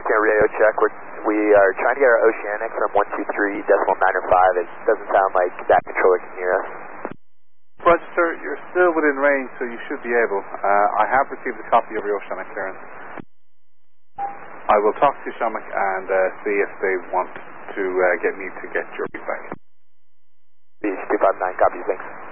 American radio check. We are trying to get our Oceanic from 123.905. It doesn't sound like that controller can hear us. Roger, sir. You're still within range, so you should be able. I have received a copy of your Oceanic clearance. I will talk to Shamrock and see if they want to get me to get your feedback. Beach 259, copy, thanks.